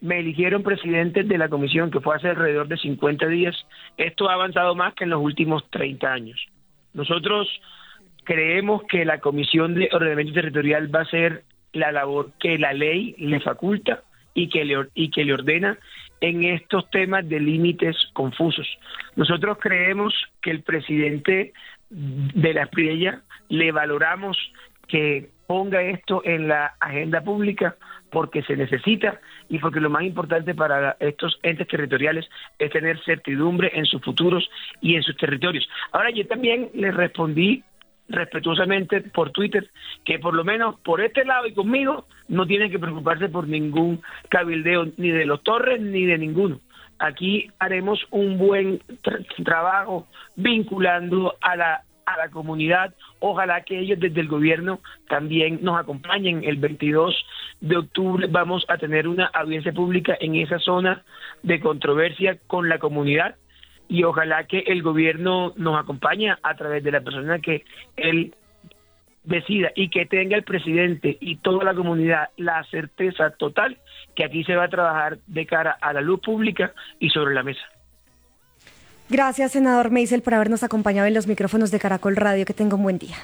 me eligieron presidente de la comisión, que fue hace alrededor de 50 días. Esto ha avanzado más que en los últimos 30 años. Nosotros creemos que la Comisión de Ordenamiento Territorial va a hacer la labor que la ley le faculta y que le ordena en estos temas de límites confusos. Nosotros creemos que el presidente de la Espriella le valoramos que ponga esto en la agenda pública porque se necesita y porque lo más importante para estos entes territoriales es tener certidumbre en sus futuros y en sus territorios. Ahora, yo también le respondí respetuosamente por Twitter que por lo menos por este lado y conmigo no tienen que preocuparse por ningún cabildeo ni de los Torres ni de ninguno. Aquí haremos un buen trabajo vinculando a la comunidad. Ojalá que ellos desde el gobierno también nos acompañen. El 22 de octubre vamos a tener una audiencia pública en esa zona de controversia con la comunidad y ojalá que el gobierno nos acompañe a través de la persona que él decida y que tenga el presidente y toda la comunidad la certeza total que aquí se va a trabajar de cara a la luz pública y sobre la mesa. Gracias, senador Meisel, por habernos acompañado en los micrófonos de Caracol Radio. Que tenga un buen día.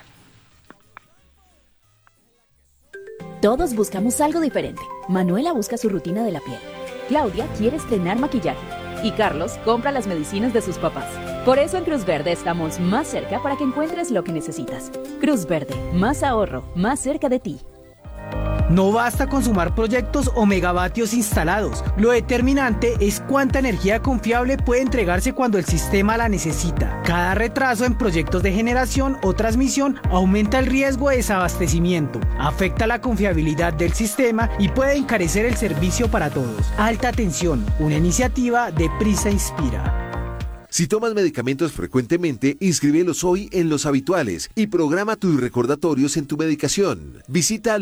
Todos buscamos algo diferente. Manuela busca su rutina de la piel. Claudia quiere estrenar maquillaje. Y Carlos compra las medicinas de sus papás. Por eso en Cruz Verde estamos más cerca para que encuentres lo que necesitas. Cruz Verde, más ahorro, más cerca de ti. No basta con sumar proyectos o megavatios instalados. Lo determinante es cuánta energía confiable puede entregarse cuando el sistema la necesita. Cada retraso en proyectos de generación o transmisión aumenta el riesgo de desabastecimiento, afecta la confiabilidad del sistema y puede encarecer el servicio para todos. Alta tensión, una iniciativa de Prisa Inspira. Si tomas medicamentos frecuentemente, inscríbelos hoy en Los Habituales y programa tus recordatorios en tu medicación. Visita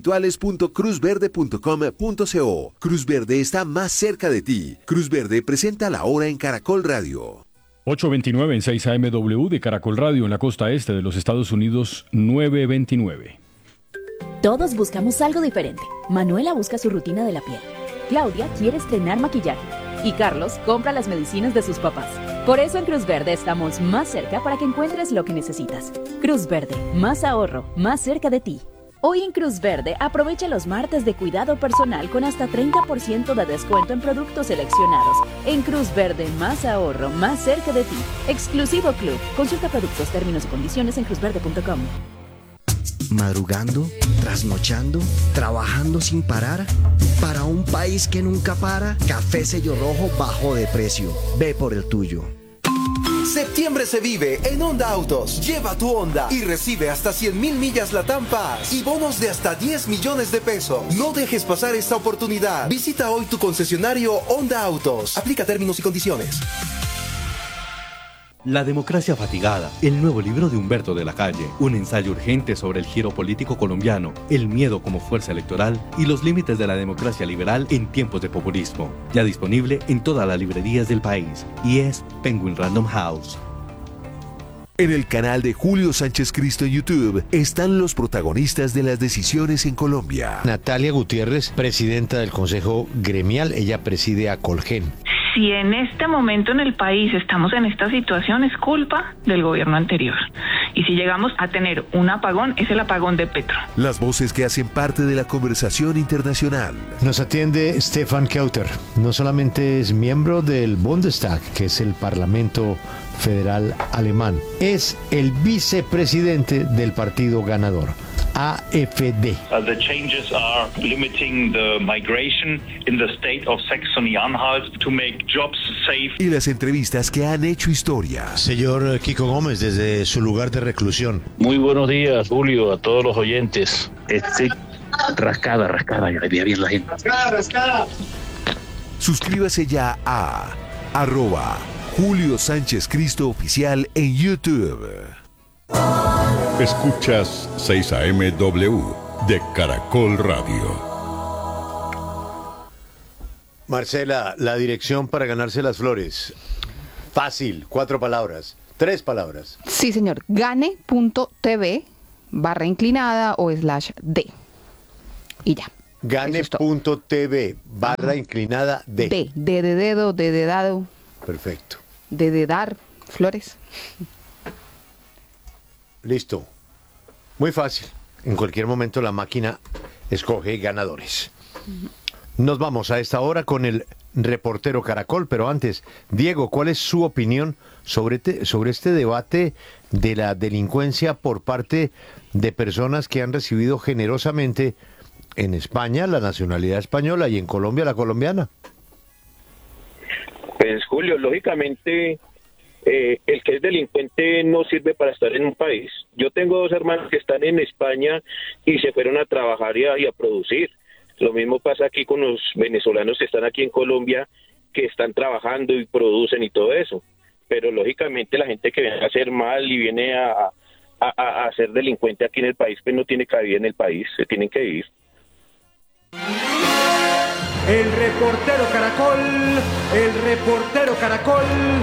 loshabituales.cruzverde.com.co. Cruz Verde está más cerca de ti. Cruz Verde presenta la hora en Caracol Radio. 8:29 en 6 AMW de Caracol Radio en la costa este de los Estados Unidos, 9:29. Todos buscamos algo diferente. Manuela busca su rutina de la piel. Claudia quiere estrenar maquillaje. Y Carlos compra las medicinas de sus papás. Por eso en Cruz Verde estamos más cerca para que encuentres lo que necesitas. Cruz Verde, más ahorro, más cerca de ti. Hoy en Cruz Verde aprovecha los martes de cuidado personal con hasta 30% de descuento en productos seleccionados. En Cruz Verde, más ahorro, más cerca de ti. Exclusivo Club. Consulta productos, términos y condiciones en cruzverde.com. Madrugando, trasnochando, trabajando sin parar. Para un país que nunca para, Café Sello Rojo bajó de precio. Ve por el tuyo. Septiembre se vive en Honda Autos. Lleva tu Honda y recibe hasta 100,000 millas Latam Pass y bonos de hasta 10 millones de pesos. No dejes pasar esta oportunidad. Visita hoy tu concesionario Honda Autos. Aplica términos y condiciones. La democracia fatigada, el nuevo libro de Humberto de la Calle, un ensayo urgente sobre el giro político colombiano, el miedo como fuerza electoral y los límites de la democracia liberal en tiempos de populismo. Ya disponible en todas las librerías del país y es Penguin Random House. En el canal de Julio Sánchez Cristo en YouTube están los protagonistas de las decisiones en Colombia. Natalia Gutiérrez, presidenta del Consejo Gremial, ella preside a Colgen. Si en este momento en el país estamos en esta situación, es culpa del gobierno anterior. Y si llegamos a tener un apagón, es el apagón de Petro. Las voces que hacen parte de la conversación internacional. Nos atiende Stefan Kauter. No solamente es miembro del Bundestag, que es el Parlamento Federal Alemán, es el vicepresidente del partido ganador, AfD. The changes are limiting the migration in the state of Saxony-Anhalt to make jobs safe. Y las entrevistas que han hecho historia. Señor Kiko Gómez, desde su lugar de reclusión. Muy buenos días, Julio, a todos los oyentes. Rascada, ya le veía bien la gente. Rascada. Suscríbase ya a @Julio Sánchez Cristo Oficial en YouTube. Escuchas 6 AMW de Caracol Radio. Marcela, la dirección para ganarse las flores. Fácil, 4 palabras, 3 palabras. Sí, señor. Gane.tv /inclinada o /D. Y ya. Gane.tv, /D. D de dedo, D de dado. Perfecto. D de dar, flores. Listo. Muy fácil. En cualquier momento la máquina escoge ganadores. Nos vamos a esta hora con el reportero Caracol, pero antes, Diego, ¿cuál es su opinión sobre este debate de la delincuencia por parte de personas que han recibido generosamente en España la nacionalidad española y en Colombia la colombiana? Pues Julio, lógicamente el que es delincuente no sirve para estar en un país. Yo tengo 2 hermanos que están en España y se fueron a trabajar y a producir. Lo mismo pasa aquí con los venezolanos que están aquí en Colombia, que están trabajando y producen y todo eso. Pero lógicamente la gente que viene a hacer mal y viene a ser delincuente aquí en el país, pues no tiene cabida en el país, se tienen que ir. El reportero Caracol, el reportero Caracol.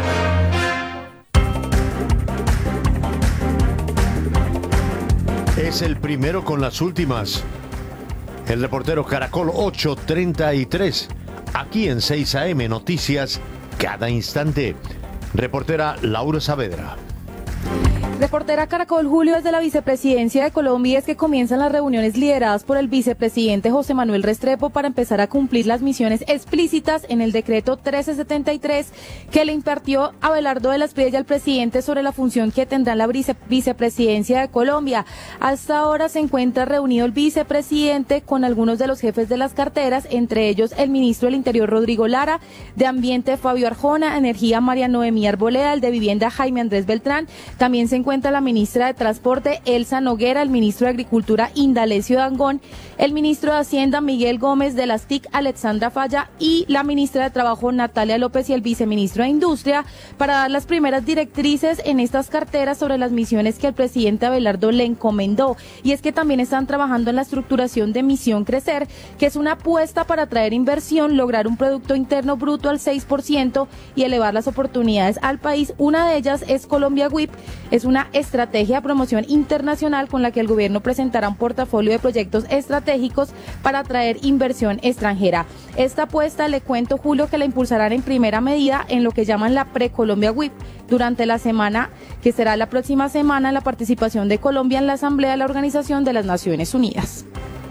Es el primero con las últimas. El reportero Caracol 8:33. Aquí en 6 AM Noticias cada instante. Reportera Laura Saavedra. Reportera Caracol, Julio, desde la Vicepresidencia de Colombia es que comienzan las reuniones lideradas por el vicepresidente José Manuel Restrepo para empezar a cumplir las misiones explícitas en el decreto 1373 que le impartió Abelardo de las Prias al presidente sobre la función que tendrá la Vicepresidencia de Colombia. Hasta ahora se encuentra reunido el vicepresidente con algunos de los jefes de las carteras, entre ellos el ministro del Interior Rodrigo Lara, de Ambiente Fabio Arjona, Energía María Noemí Arboleda, el de Vivienda Jaime Andrés Beltrán. También se encuentra la ministra de Transporte Elsa Noguera, el ministro de Agricultura Indalecio Dangond, el ministro de Hacienda Miguel Gómez, de las TIC Alexandra Falla y la ministra de Trabajo Natalia López y el viceministro de Industria para dar las primeras directrices en estas carteras sobre las misiones que el presidente Abelardo le encomendó. Y es que también están trabajando en la estructuración de Misión Crecer, que es una apuesta para atraer inversión, lograr un Producto Interno Bruto al 6% y elevar las oportunidades al país. Una de ellas es Colombia WIP, es una estrategia de promoción internacional con la que el gobierno presentará un portafolio de proyectos estratégicos para atraer inversión extranjera. Esta apuesta, le cuento, Julio, que la impulsarán en primera medida en lo que llaman la Pre-Colombia WIP durante la semana, que será la próxima semana, la participación de Colombia en la Asamblea de la Organización de las Naciones Unidas.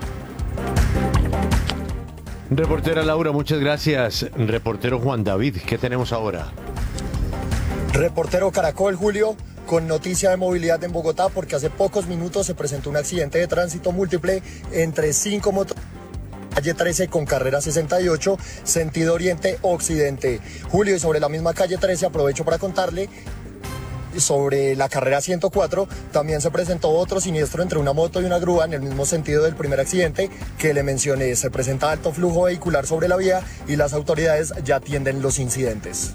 Reportera Laura, muchas gracias. Reportero Juan David, ¿qué tenemos ahora? Reportero Caracol, Julio, con noticia de movilidad en Bogotá, porque hace pocos minutos se presentó un accidente de tránsito múltiple entre 5 motos. Calle 13 con carrera 68, sentido oriente-occidente. Julio, y sobre la misma calle 13 aprovecho para contarle, sobre la carrera 104 también se presentó otro siniestro entre una moto y una grúa en el mismo sentido del primer accidente que le mencioné. Se presenta alto flujo vehicular sobre la vía y las autoridades ya atienden los incidentes.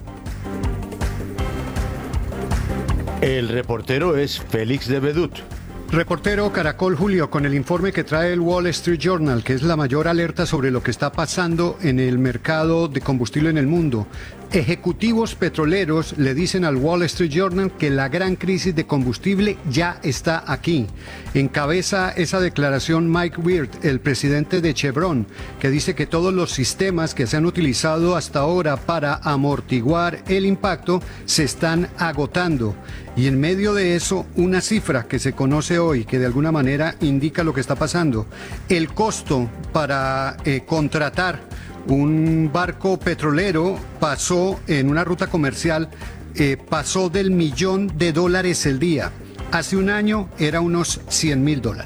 El reportero es Félix de Bedut. Reportero Caracol, Julio, con el informe que trae el Wall Street Journal, que es la mayor alerta sobre lo que está pasando en el mercado de combustible en el mundo. Ejecutivos petroleros le dicen al Wall Street Journal que la gran crisis de combustible ya está aquí. Encabeza esa declaración Mike Wirth, el presidente de Chevron, que dice que todos los sistemas que se han utilizado hasta ahora para amortiguar el impacto se están agotando. Y en medio de eso, una cifra que se conoce hoy, que de alguna manera indica lo que está pasando. El costo para contratar un barco petrolero pasó en una ruta comercial, pasó del $1.000.000 el día. Hace un año era unos $100.000.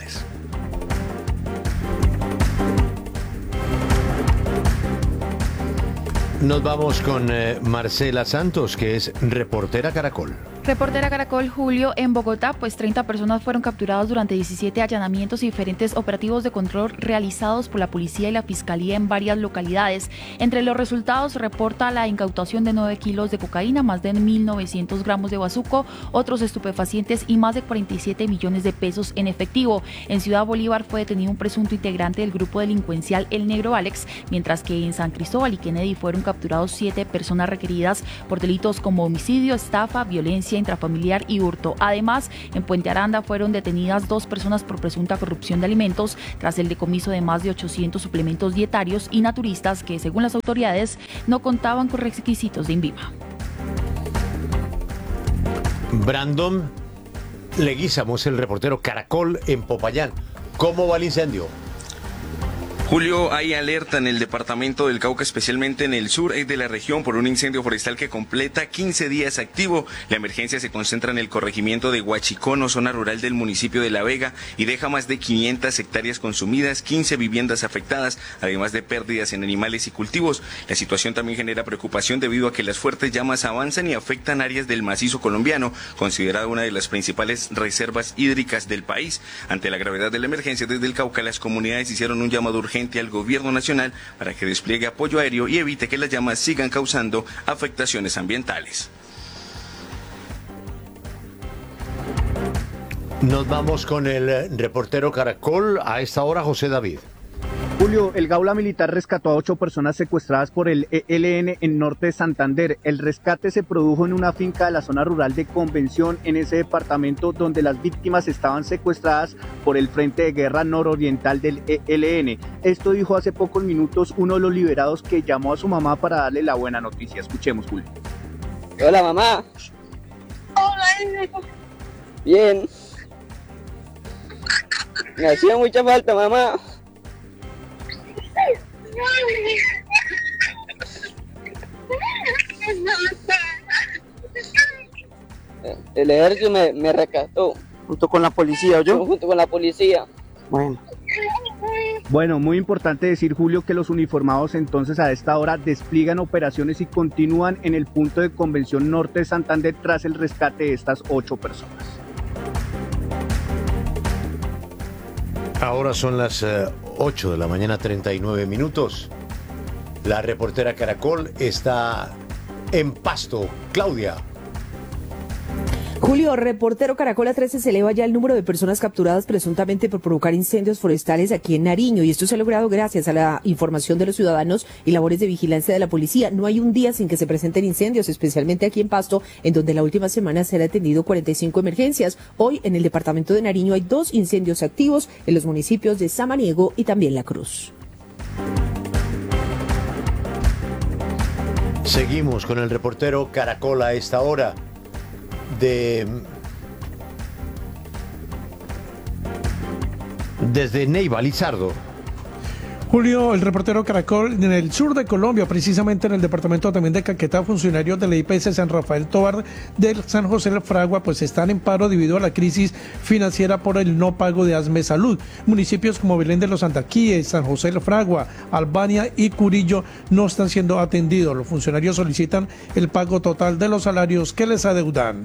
Nos vamos con Marcela Santos, que es reportera Caracol. Reportera Caracol, Julio, en Bogotá, pues 30 personas fueron capturadas durante 17 allanamientos y diferentes operativos de control realizados por la policía y la fiscalía en varias localidades. Entre los resultados se reporta la incautación de 9 kilos de cocaína, más de 1.900 gramos de bazuco, otros estupefacientes y más de 47 millones de pesos en efectivo. En Ciudad Bolívar fue detenido un presunto integrante del grupo delincuencial El Negro Alex, mientras que en San Cristóbal y Kennedy fueron capturados 7 personas requeridas por delitos como homicidio, estafa, violencia violencia intrafamiliar y hurto. Además, en Puente Aranda fueron detenidas 2 personas por presunta corrupción de alimentos tras el decomiso de más de 800 suplementos dietarios y naturistas que, según las autoridades, no contaban con requisitos de INVIMA. Brandon Leguízamo es el reportero Caracol en Popayán. ¿Cómo va el incendio? Julio, hay alerta en el departamento del Cauca, especialmente en el sur de la región, por un incendio forestal que completa 15 días activo. La emergencia se concentra en el corregimiento de Huachicono, zona rural del municipio de La Vega, y deja más de 500 hectáreas consumidas, 15 viviendas afectadas, además de pérdidas en animales y cultivos. La situación también genera preocupación debido a que las fuertes llamas avanzan y afectan áreas del macizo colombiano, considerada una de las principales reservas hídricas del país. Ante la gravedad de la emergencia, desde el Cauca, las comunidades hicieron un llamado urgente al gobierno nacional para que despliegue apoyo aéreo y evite que las llamas sigan causando afectaciones ambientales. Nos vamos con el reportero Caracol a esta hora, José David. Julio, el Gaula Militar rescató a 8 personas secuestradas por el ELN en norte de Santander. El rescate se produjo en una finca de la zona rural de Convención, en ese departamento donde las víctimas estaban secuestradas por el Frente de Guerra Nororiental del ELN. Esto dijo hace pocos minutos uno de los liberados, que llamó a su mamá para darle la buena noticia. Escuchemos, Julio. Hola, mamá. Hola. Bien. Me hacía mucha falta, mamá. El ejército me rescató. ¿Junto con la policía o yo? Junto con la policía. Bueno, muy importante decir, Julio, que los uniformados entonces a esta hora despliegan operaciones y continúan en el punto de Convención Norte de Santander tras el rescate de estas 8 personas. Ahora son las 8 de la mañana, 39 minutos. La reportera Caracol está en Pasto. Claudia. Julio, reportero Caracol, a 13 se eleva ya el número de personas capturadas presuntamente por provocar incendios forestales aquí en Nariño, y esto se ha logrado gracias a la información de los ciudadanos y labores de vigilancia de la policía. No hay un día sin que se presenten incendios, especialmente aquí en Pasto, en donde la última semana se han atendido 45 emergencias. Hoy en el departamento de Nariño hay 2 incendios activos en los municipios de Samaniego y también La Cruz. Seguimos con el reportero Caracol a esta hora. Desde Neiva, Lizardo. Julio, el reportero Caracol, en el sur de Colombia, precisamente en el departamento también de Caquetá, funcionarios de la IPS San Rafael Tobar del San José del Fragua pues están en paro debido a la crisis financiera por el no pago de ASME Salud. Municipios como Belén de los Andaquíes, San José del Fragua, Albania y Curillo no están siendo atendidos. Los funcionarios solicitan el pago total de los salarios que les adeudan.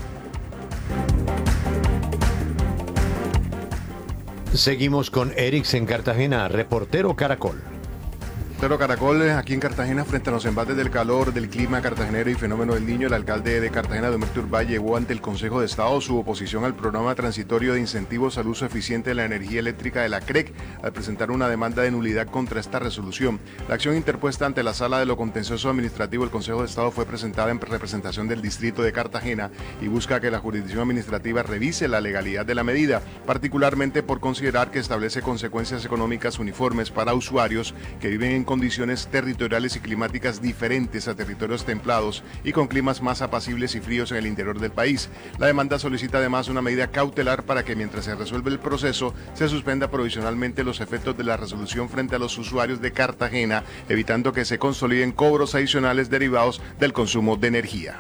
Seguimos con Erix en Cartagena, reportero Caracol. Reportero Caracol, aquí en Cartagena, frente a los embates del calor, del clima cartagenero y fenómeno del Niño, el alcalde de Cartagena, Domerto Urbay, llevó ante el Consejo de Estado su oposición al programa transitorio de incentivos al uso eficiente de la energía eléctrica de la CREC, al presentar una demanda de nulidad contra esta resolución. La acción interpuesta ante la Sala de lo Contencioso Administrativo del Consejo de Estado fue presentada en representación del Distrito de Cartagena y busca que la jurisdicción administrativa revise la legalidad de la medida, particularmente por considerar que establece consecuencias económicas uniformes para usuarios que viven en condiciones territoriales y climáticas diferentes a territorios templados y con climas más apacibles y fríos en el interior del país. La demanda solicita además una medida cautelar para que mientras se resuelve el proceso se suspenda provisionalmente los efectos de la resolución frente a los usuarios de Cartagena, evitando que se consoliden cobros adicionales derivados del consumo de energía.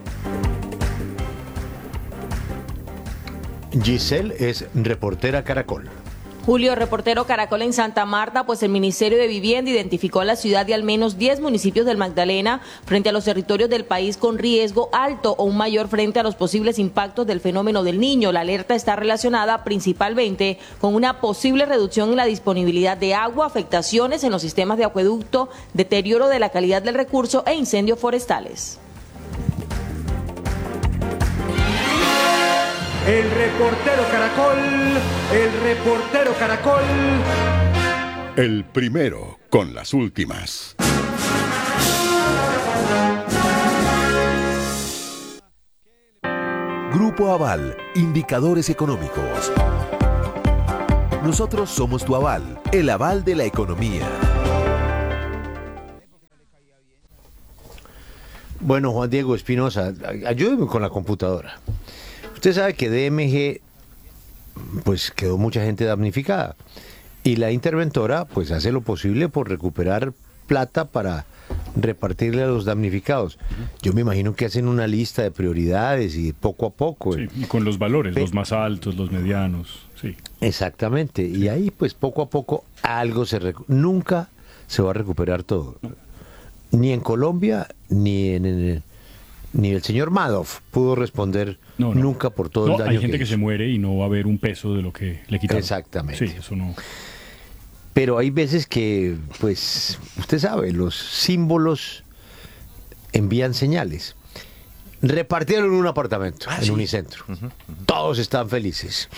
Giselle es reportera Caracol. Julio, reportero Caracol en Santa Marta, pues el Ministerio de Vivienda identificó a la ciudad de al menos 10 municipios del Magdalena frente a los territorios del país con riesgo alto o un mayor frente a los posibles impactos del fenómeno del Niño. La alerta está relacionada principalmente con una posible reducción en la disponibilidad de agua, afectaciones en los sistemas de acueducto, deterioro de la calidad del recurso e incendios forestales. El reportero Caracol. El primero con las últimas. Grupo Aval, indicadores económicos. Nosotros somos tu aval, el aval de la economía. Bueno, Juan Diego Espinosa, ayúdeme con la computadora. Usted sabe que DMG, pues quedó mucha gente damnificada. Y la interventora, pues hace lo posible por recuperar plata para repartirle a los damnificados. Yo me imagino que hacen una lista de prioridades y poco a poco. Sí, y con los valores, los más altos, los medianos, sí. Exactamente, y ahí pues poco a poco algo nunca se va a recuperar todo. Ni en Colombia, ni el señor Madoff pudo responder nunca por todo el daño. Hay gente que se muere y no va a haber un peso de lo que le quitaron. Exactamente. Sí, eso no. Pero hay veces que, pues, usted sabe, los símbolos envían señales. Repartieron un apartamento en Unicentro. Todos están felices.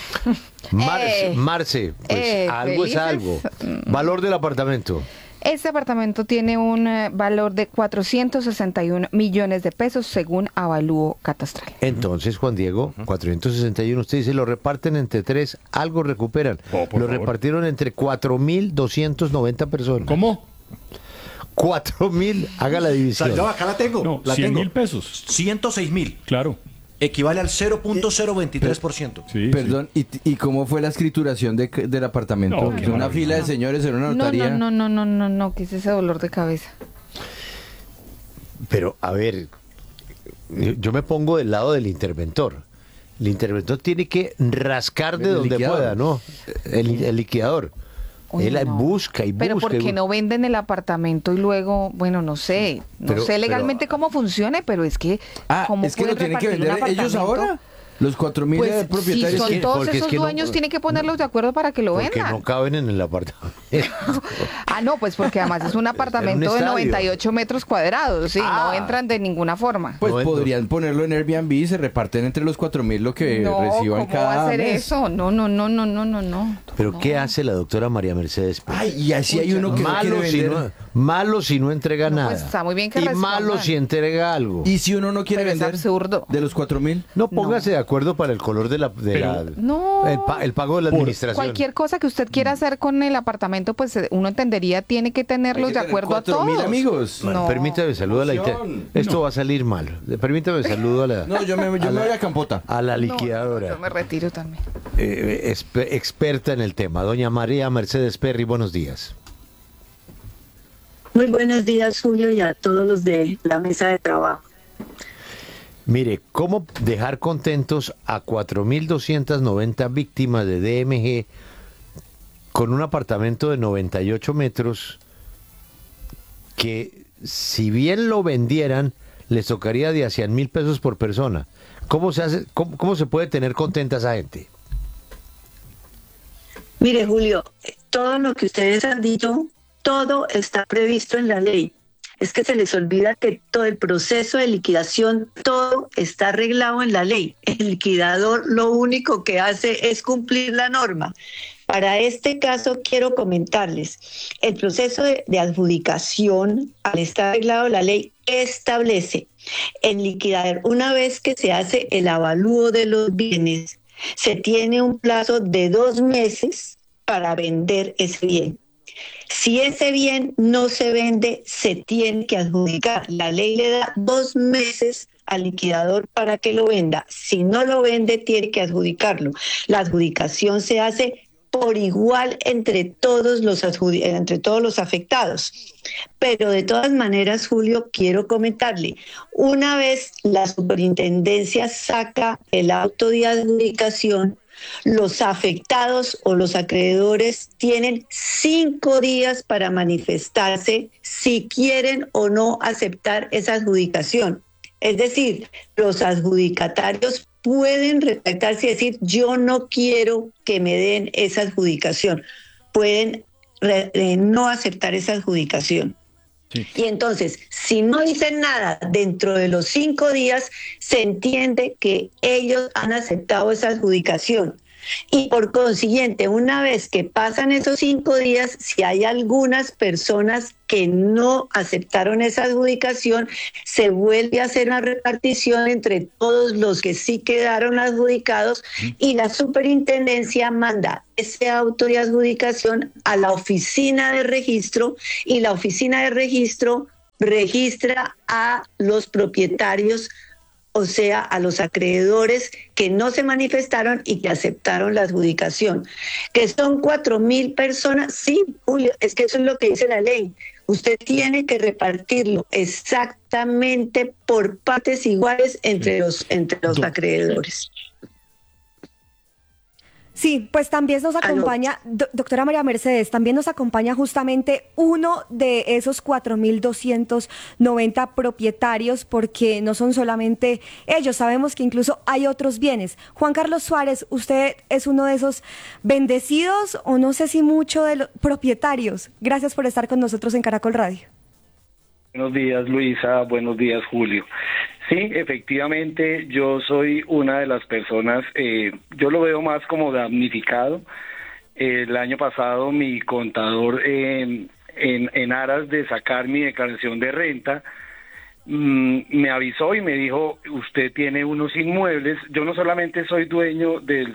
Marce, pues algo felices. Es algo. Valor del apartamento. Este apartamento tiene un valor de 461 millones de pesos según avalúo catastral. Entonces, Juan Diego, 461, usted dice, lo reparten entre 3, algo recuperan. Lo repartieron entre 4.290 personas. ¿Cómo? 4.000, haga la división. No, acá la tengo. No, la 100.000 tengo. pesos. 106.000. Claro. Equivale al 0.023%. Sí, Perdón, ¿y cómo fue la escrituración del apartamento? No, qué ¿Una fila de señores en una notaría? No, ¿qué es ese dolor de cabeza? Pero, a ver, yo me pongo del lado del interventor. El interventor tiene que rascar de donde pueda, ¿no? El liquidador. Uy, Él no. busca y busca. Pero ¿por qué no venden el apartamento y luego, bueno, no sé legalmente cómo funcione, pero es que... ¿cómo es que lo pueden tienen que repartir un vender ellos apartamento? ahora. Los 4.000 Pues propietarios. si son todos porque esos es que dueños, tienen que ponerlos de acuerdo para que lo porque vendan. no caben en el apartamento. No, pues porque además es un apartamento de 98 metros cuadrados, sí, no entran de ninguna forma. Pues podrían ponerlo en Airbnb y se reparten entre los 4.000 lo que reciban ¿cómo cada va a hacer mes. eso? No. ¿Pero qué hace la doctora María Mercedes Pérez? Ay, y así hay uno que malo si no entrega nada. Pues está muy bien que y respondan. malo si entrega algo. ¿Y si uno no quiere Pero es vender absurdo. de los 4.000? No, póngase de acuerdo para el color No. el pago de la administración. Cualquier cosa que usted quiera hacer con el apartamento, pues uno entendería, tiene que tenerlos de acuerdo a todos. 4.000 amigos. Bueno, permítame saludar a la Esto va a salir mal. Permítame saludo a la... No, yo me voy a Campota. A la liquidadora. Yo me retiro también. Experta en el tema. Doña María Mercedes Perry, buenos días. Muy buenos días, Julio, y a todos los de la mesa de trabajo. Mire, ¿cómo dejar contentos a 4.290 víctimas de DMG con un apartamento de 98 metros que, si bien lo vendieran, les tocaría de a 100.000 pesos por persona? ¿Cómo se hace? ¿Cómo se puede tener contenta a esa gente? Mire, Julio, todo lo que ustedes han dicho, todo está previsto en la ley. Es que se les olvida que todo el proceso de liquidación, todo está arreglado en la ley. El liquidador lo único que hace es cumplir la norma. Para este caso quiero comentarles, el proceso de adjudicación, al estar arreglado la ley, establece en liquidador, una vez que se hace el avalúo de los bienes, se tiene un plazo de 2 meses para vender ese bien. Si ese bien no se vende, se tiene que adjudicar. La ley le da 2 meses al liquidador para que lo venda. Si no lo vende, tiene que adjudicarlo. La adjudicación se hace por igual entre todos los afectados. Pero de todas maneras, Julio, quiero comentarle, una vez la superintendencia saca el auto de adjudicación, los afectados o los acreedores tienen 5 días para manifestarse si quieren o no aceptar esa adjudicación. Es decir, los adjudicatarios pueden retractarse y decir, yo no quiero que me den esa adjudicación. Pueden no aceptar esa adjudicación. Sí. Y entonces, si no dicen nada dentro de los 5 días, se entiende que ellos han aceptado esa adjudicación. Y por consiguiente, una vez que pasan esos 5 días, si hay algunas personas que no aceptaron esa adjudicación, se vuelve a hacer una repartición entre todos los que sí quedaron adjudicados y la superintendencia manda ese auto de adjudicación a la oficina de registro y la oficina de registro registra a los propietarios, o sea, a los acreedores que no se manifestaron y que aceptaron la adjudicación. Que son 4.000 personas, sí, Julio, es que eso es lo que dice la ley. Usted tiene que repartirlo exactamente por partes iguales entre los acreedores. Sí, pues también nos acompaña, doctora María Mercedes, también nos acompaña justamente uno de esos 4.290 propietarios, porque no son solamente ellos, sabemos que incluso hay otros bienes. Juan Carlos Suárez, ¿usted es uno de esos bendecidos o no sé si mucho de los propietarios? Gracias por estar con nosotros en Caracol Radio. Buenos días, Luisa. Buenos días, Julio. Sí, efectivamente, yo soy una de las personas, yo lo veo más como damnificado. El año pasado mi contador, en aras de sacar mi declaración de renta, me avisó y me dijo, usted tiene unos inmuebles. Yo no solamente soy dueño del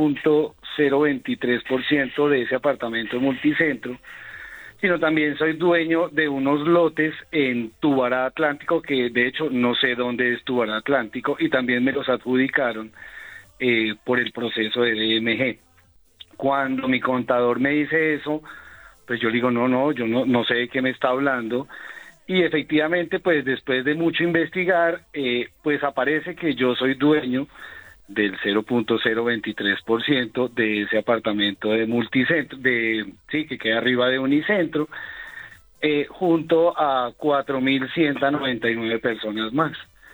0.023% de ese apartamento en Multicentro, sino también soy dueño de unos lotes en Tubará Atlántico, que de hecho no sé dónde es Tubará Atlántico, y también me los adjudicaron por el proceso de DMG. Cuando mi contador me dice eso, pues yo le digo, yo no sé de qué me está hablando, y efectivamente, pues después de mucho investigar, pues aparece que yo soy dueño del 0.023% de ese apartamento de Multicentro, que queda arriba de Unicentro, junto a 4.199 personas más.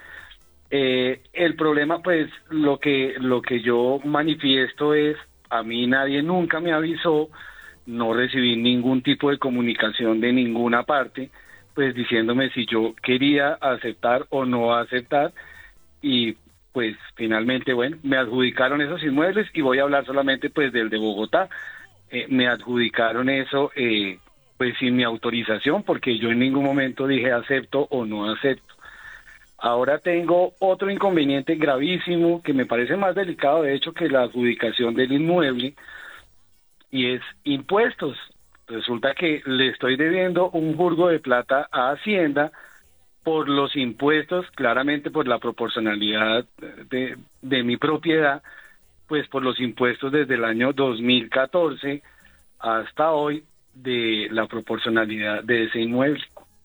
El problema, pues, lo que yo manifiesto es, a mí nadie nunca me avisó, no recibí ningún tipo de comunicación de ninguna parte, pues diciéndome si yo quería aceptar o no aceptar, y pues finalmente, bueno, me adjudicaron esos inmuebles, y voy a hablar solamente pues del de Bogotá. Me adjudicaron eso pues sin mi autorización, porque yo en ningún momento dije acepto o no acepto. Ahora tengo otro inconveniente gravísimo que me parece más delicado, de hecho, que la adjudicación del inmueble, y es impuestos. Resulta que le estoy debiendo un jurgo de plata a Hacienda por los impuestos, claramente por la proporcionalidad de mi propiedad, pues por los impuestos desde el año 2014 hasta hoy de la proporcionalidad de ese inmueble.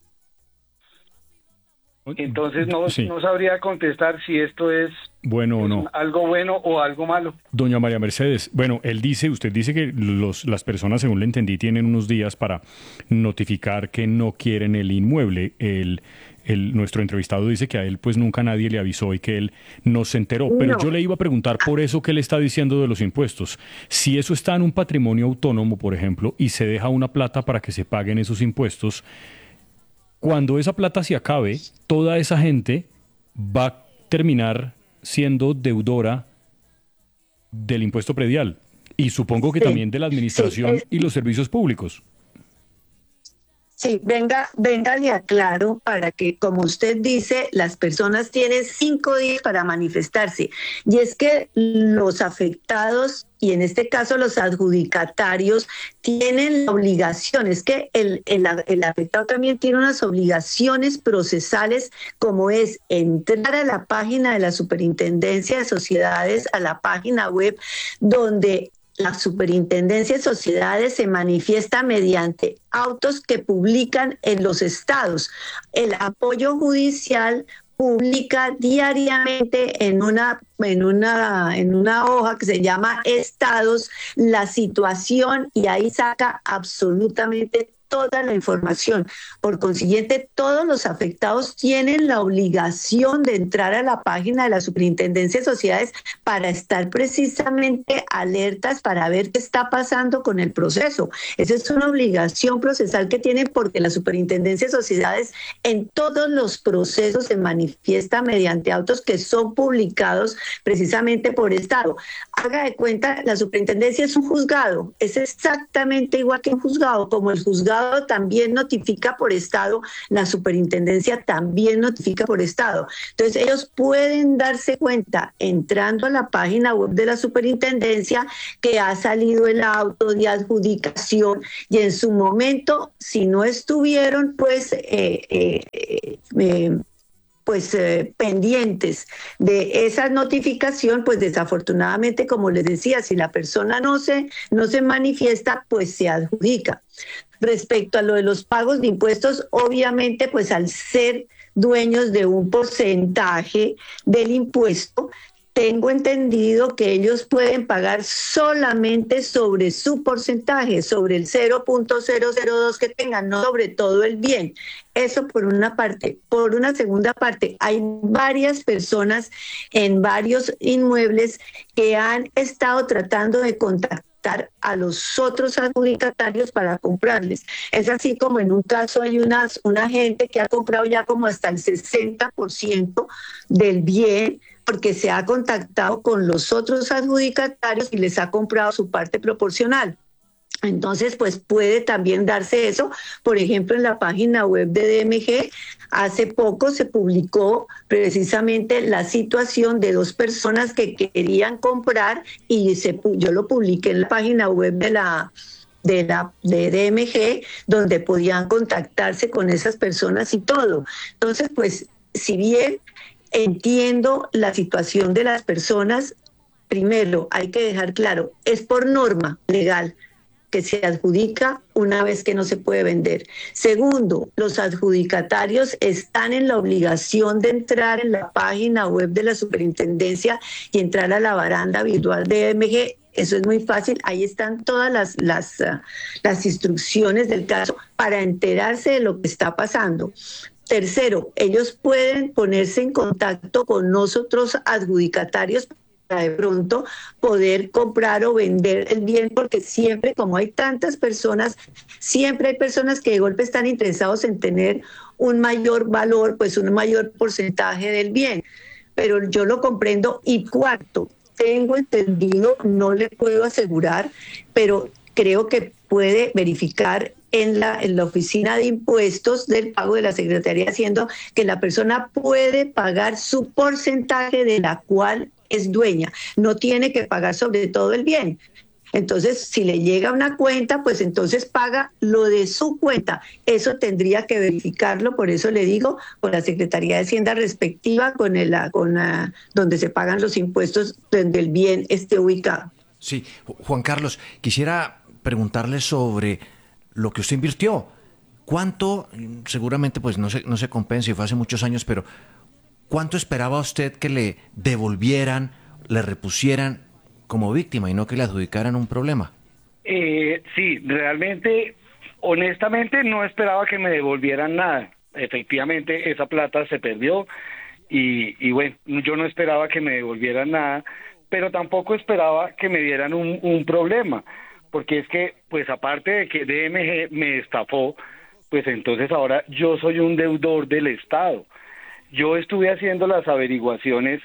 Entonces no sabría contestar si esto es bueno o no, algo bueno o algo malo. Doña María Mercedes, bueno, usted dice que las personas, según le entendí, tienen unos días para notificar que no quieren el inmueble. Nuestro entrevistado dice que a él pues nunca nadie le avisó y que él no se enteró, pero yo le iba a preguntar por eso que le está diciendo de los impuestos. Si eso está en un patrimonio autónomo, por ejemplo, y se deja una plata para que se paguen esos impuestos, cuando esa plata se acabe, toda esa gente va a terminar siendo deudora del impuesto predial y supongo que también de la administración y los servicios públicos. Sí, venga, le aclaro para que, como usted dice, las personas tienen 5 días para manifestarse. Y es que los afectados, y en este caso los adjudicatarios, tienen la obligación, es que el afectado también tiene unas obligaciones procesales, como es entrar a la página de la Superintendencia de Sociedades, a la página web, donde la Superintendencia de Sociedades se manifiesta mediante autos que publican en los estados. El apoyo judicial publica diariamente en una hoja que se llama Estados la situación, y ahí saca absolutamente toda la información. Por consiguiente, todos los afectados tienen la obligación de entrar a la página de la Superintendencia de Sociedades para estar precisamente alertas para ver qué está pasando con el proceso. Esa es una obligación procesal que tienen, porque la Superintendencia de Sociedades en todos los procesos se manifiesta mediante autos que son publicados precisamente por Estado. Haga de cuenta, la Superintendencia es un juzgado, es exactamente igual que un juzgado. Como el juzgado también notifica por Estado, la Superintendencia también notifica por Estado. Entonces ellos pueden darse cuenta entrando a la página web de la Superintendencia que ha salido el auto de adjudicación, y en su momento, si no estuvieron pendientes de esa notificación, pues desafortunadamente, como les decía, si la persona no se manifiesta, pues se adjudica. Respecto a lo de los pagos de impuestos, obviamente, pues al ser dueños de un porcentaje del impuesto, tengo entendido que ellos pueden pagar solamente sobre su porcentaje, sobre el 0.002 que tengan, no sobre todo el bien. Eso por una parte. Por una segunda parte, hay varias personas en varios inmuebles que han estado tratando de contactar a los otros adjudicatarios para comprarles. Es así como en un caso hay una gente que ha comprado ya como hasta el 60% del bien, porque se ha contactado con los otros adjudicatarios y les ha comprado su parte proporcional. Entonces, pues puede también darse eso. Por ejemplo, en la página web de DMG, hace poco se publicó precisamente la situación de dos personas que querían comprar, y yo lo publiqué en la página web de DMG, donde podían contactarse con esas personas y todo. Entonces, pues, si bien entiendo la situación de las personas, primero hay que dejar claro, es por norma legal que se adjudica una vez que no se puede vender. Segundo, los adjudicatarios están en la obligación de entrar en la página web de la Superintendencia y entrar a la baranda virtual de DMG. Eso es muy fácil, ahí están todas las instrucciones del caso para enterarse de lo que está pasando. Tercero, ellos pueden ponerse en contacto con nosotros adjudicatarios para de pronto poder comprar o vender el bien, porque siempre, como hay tantas personas, siempre hay personas que de golpe están interesados en tener un mayor valor, pues un mayor porcentaje del bien. Pero yo lo comprendo. Y cuarto, tengo entendido, no le puedo asegurar, pero creo que puede verificar en la oficina de impuestos del pago de la Secretaría de Hacienda que la persona puede pagar su porcentaje de la cual es dueña, no tiene que pagar sobre todo el bien. Entonces, si le llega una cuenta, pues entonces paga lo de su cuenta. Eso tendría que verificarlo, por eso le digo, con la Secretaría de Hacienda respectiva, donde se pagan los impuestos donde el bien esté ubicado. Sí, Juan Carlos, quisiera preguntarle sobre lo que usted invirtió. ¿Cuánto, seguramente pues no se compensa y fue hace muchos años, pero cuánto esperaba usted que le devolvieran, le repusieran como víctima y no que le adjudicaran un problema? Sí, realmente, honestamente, no esperaba que me devolvieran nada. Efectivamente, esa plata se perdió y bueno, yo no esperaba que me devolvieran nada, pero tampoco esperaba que me dieran un problema, porque es que, pues aparte de que DMG me estafó, pues entonces ahora yo soy un deudor del Estado. Yo estuve haciendo las averiguaciones,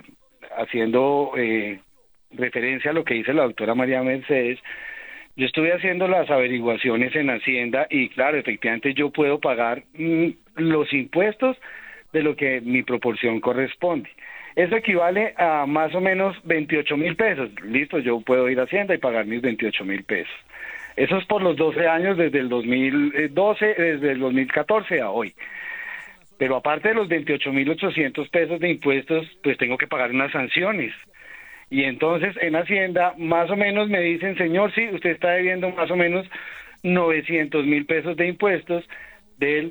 haciendo referencia a lo que dice la doctora María Mercedes. Yo estuve haciendo las averiguaciones en Hacienda y claro, efectivamente yo puedo pagar los impuestos de lo que mi proporción corresponde. Eso equivale a más o menos 28,000 pesos. Listo, yo puedo ir a Hacienda y pagar mis 28,000 pesos. Eso es por los 12 años desde el 2012, desde el 2014 a hoy. Pero aparte de los 28,800 pesos de impuestos, pues tengo que pagar unas sanciones. Y entonces en Hacienda más o menos me dicen, señor, sí, usted está debiendo más o menos 900,000 pesos de impuestos del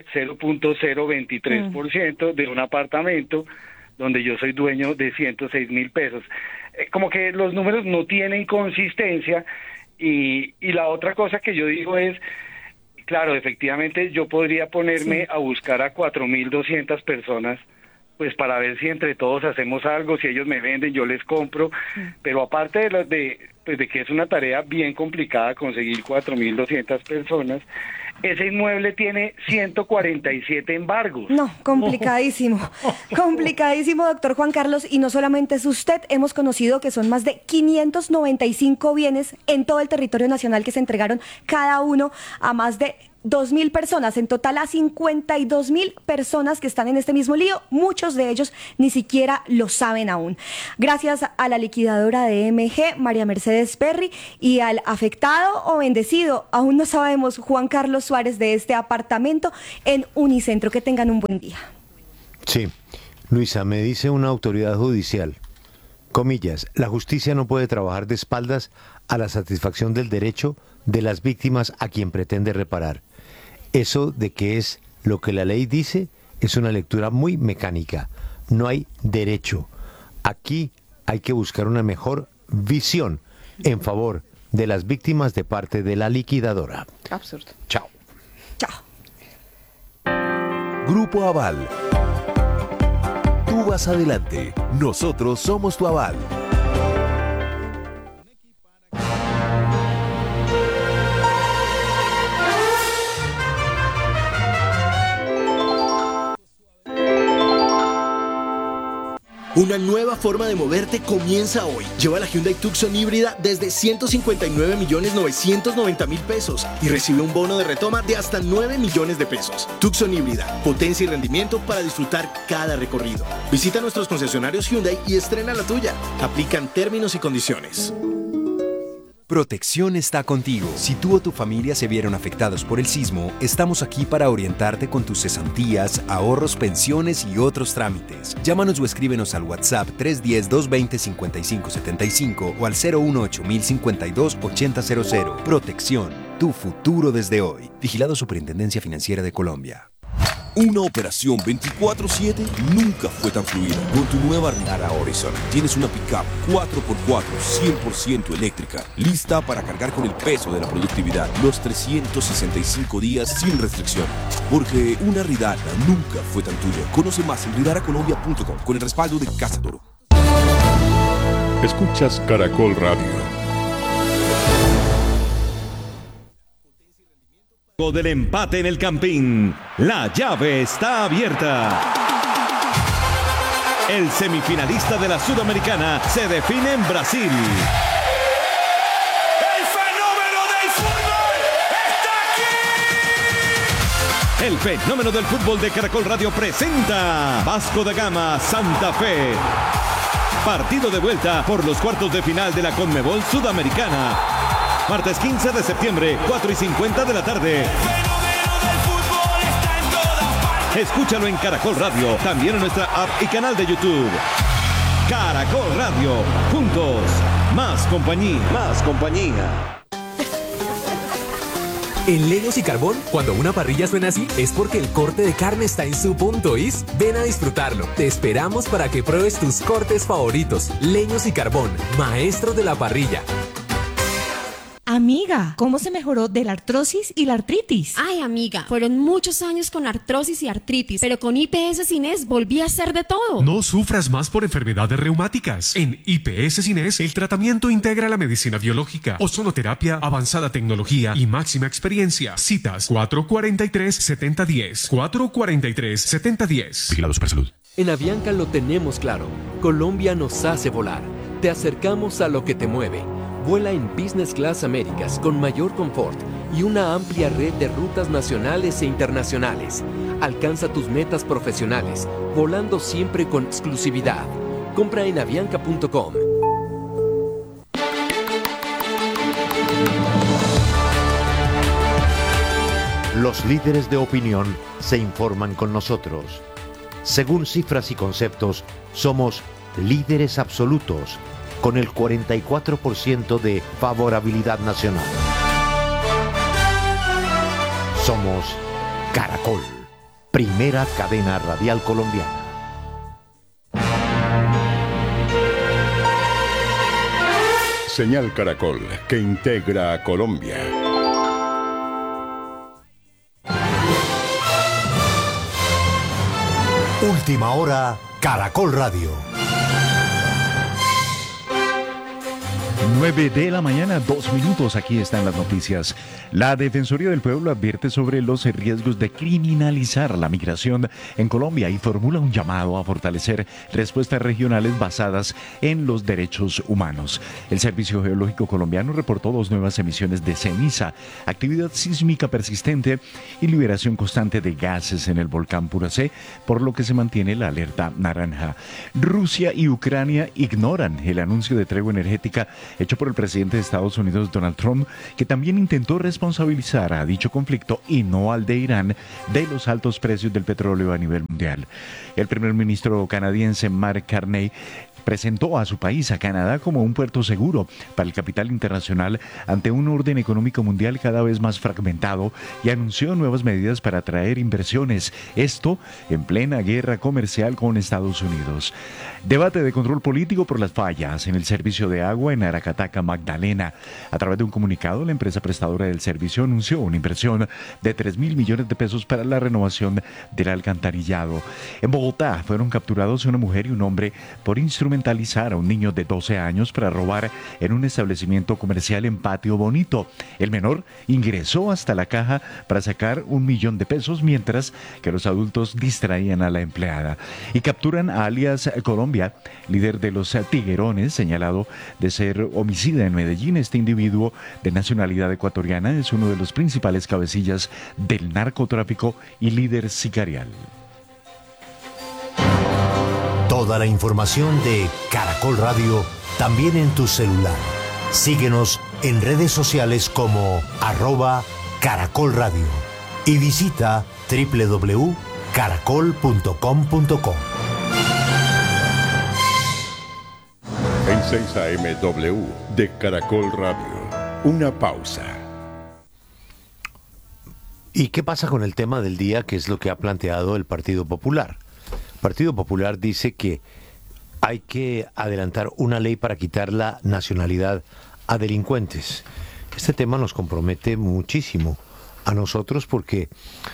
0.023% de un apartamento donde yo soy dueño de 106,000 pesos. Como que los números no tienen consistencia y la otra cosa que yo digo es, claro, efectivamente yo podría ponerme a buscar a 4.200 personas, pues para ver si entre todos hacemos algo, si ellos me venden, yo les compro, pero aparte de que es una tarea bien complicada conseguir 4.200 personas, ese inmueble tiene 147 embargos. No, complicadísimo, complicadísimo, doctor Juan Carlos, y no solamente es usted, hemos conocido que son más de 595 bienes en todo el territorio nacional que se entregaron cada uno a más de 2.000 personas, en total a 52.000 personas que están en este mismo lío, muchos de ellos ni siquiera lo saben aún. Gracias a la liquidadora de MG, María Mercedes Perry, y al afectado o bendecido, aún no sabemos, Juan Carlos Suárez, de este apartamento en Unicentro. Que tengan un buen día. Sí, Luisa, me dice una autoridad judicial, comillas, la justicia no puede trabajar de espaldas a la satisfacción del derecho de las víctimas a quien pretende reparar. Eso de que es lo que la ley dice es una lectura muy mecánica. No hay derecho. Aquí hay que buscar una mejor visión en favor de las víctimas de parte de la liquidadora. Absurdo. Chao. Chao. Grupo Aval. Tú vas adelante. Nosotros somos tu aval. Una nueva forma de moverte comienza hoy. Lleva la Hyundai Tucson híbrida desde 159.990.000 pesos y recibe un bono de retoma de hasta 9 millones de pesos. Tucson híbrida, potencia y rendimiento para disfrutar cada recorrido. Visita nuestros concesionarios Hyundai y estrena la tuya. Aplican términos y condiciones. Protección está contigo. Si tú o tu familia se vieron afectados por el sismo, estamos aquí para orientarte con tus cesantías, ahorros, pensiones y otros trámites. Llámanos o escríbenos al WhatsApp 310-220-5575 o al 018-052-8000. Protección, tu futuro desde hoy. Vigilado Superintendencia Financiera de Colombia. Una operación 24/7 nunca fue tan fluida. Con tu nueva Renara Horizon tienes una pickup 4x4 100% eléctrica, lista para cargar con el peso de la productividad los 365 días sin restricciones. Porque una Ridara nunca fue tan tuya. Conoce más en ridaracolombia.com con el respaldo de Casa Toro. Escuchas Caracol Radio. Del empate en el Campín. La llave está abierta. El semifinalista de la Sudamericana se define en Brasil. ¡El fenómeno del fútbol está aquí! El fenómeno del fútbol de Caracol Radio presenta Vasco da Gama Santa Fe. Partido de vuelta por los cuartos de final de la Conmebol Sudamericana. Martes 15 de septiembre, 4:50 de la tarde. Escúchalo en Caracol Radio, también en nuestra app y canal de YouTube. Caracol Radio, juntos, más compañía. Más compañía. En Leños y Carbón, cuando una parrilla suena así, es porque el corte de carne está en su punto, ¿is? Ven a disfrutarlo. Te esperamos para que pruebes tus cortes favoritos. Leños y Carbón, maestros de la parrilla. Amiga, ¿cómo se mejoró de la artrosis y la artritis? Ay, amiga, fueron muchos años con artrosis y artritis, pero con IPS Cines volví a hacer de todo. No sufras más por enfermedades reumáticas. En IPS Cines, el tratamiento integra la medicina biológica, ozonoterapia, avanzada tecnología y máxima experiencia. Citas 443-7010. 443-7010. Vigilado Supersalud. En Avianca lo tenemos claro. Colombia nos hace volar. Te acercamos a lo que te mueve. Vuela en Business Class Américas con mayor confort y una amplia red de rutas nacionales e internacionales. Alcanza tus metas profesionales, volando siempre con exclusividad. Compra en avianca.com. Los líderes de opinión se informan con nosotros. Según cifras y conceptos, somos líderes absolutos, con el 44% de favorabilidad nacional. Somos Caracol, primera cadena radial colombiana. Señal Caracol, que integra a Colombia. Última hora, Caracol Radio. 9 de la mañana, 2 minutos, aquí están las noticias. La Defensoría del Pueblo advierte sobre los riesgos de criminalizar la migración en Colombia y formula un llamado a fortalecer respuestas regionales basadas en los derechos humanos. El Servicio Geológico Colombiano reportó 2 nuevas emisiones de ceniza, actividad sísmica persistente y liberación constante de gases en el volcán Puracé, por lo que se mantiene la alerta naranja. Rusia y Ucrania ignoran el anuncio de tregua energética hecho por el presidente de Estados Unidos, Donald Trump, que también intentó responsabilizar a dicho conflicto y no al de Irán de los altos precios del petróleo a nivel mundial. El primer ministro canadiense Mark Carney presentó a su país, a Canadá, como un puerto seguro para el capital internacional ante un orden económico mundial cada vez más fragmentado y anunció nuevas medidas para atraer inversiones, esto en plena guerra comercial con Estados Unidos. Debate de control político por las fallas en el servicio de agua en Aracataca, Magdalena. A través de un comunicado, la empresa prestadora del servicio anunció una inversión de 3.000 millones de pesos para la renovación del alcantarillado. En Bogotá fueron capturados una mujer y un hombre por instrumentalizar a un niño de 12 años para robar en un establecimiento comercial en Patio Bonito. El menor ingresó hasta la caja para sacar 1 millón de pesos, mientras que los adultos distraían a la empleada. Y capturan a alias Colombia, líder de los Tiguerones, señalado de ser homicida en Medellín. Este individuo de nacionalidad ecuatoriana es uno de los principales cabecillas del narcotráfico y líder sicarial. Toda la información de Caracol Radio también en tu celular. Síguenos en redes sociales como @Caracol Radio y visita www.caracol.com.co. En 6 AM W de Caracol Radio. Una pausa. ¿Y qué pasa con el tema del día, que es lo que ha planteado el Partido Popular? El Partido Popular dice que hay que adelantar una ley para quitar la nacionalidad a delincuentes. Este tema nos compromete muchísimo a nosotros porque